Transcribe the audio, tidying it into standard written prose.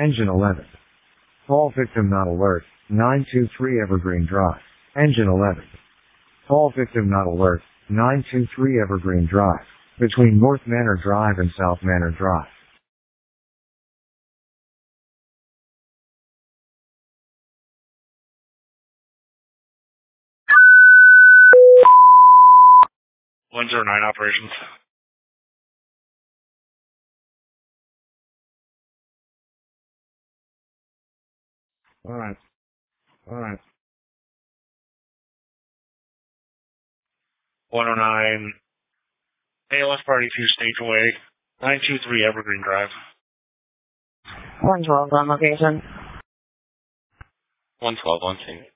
Engine 11. Call victim not alert. 923 Evergreen Drive. Engine 11. Call victim not alert. 923 Evergreen Drive. Between North Manor Drive and South Manor Drive. (109) operations. Alright. 109. ALS Party 2 stage away. 923 Evergreen Drive. 112 on location. 112 on scene.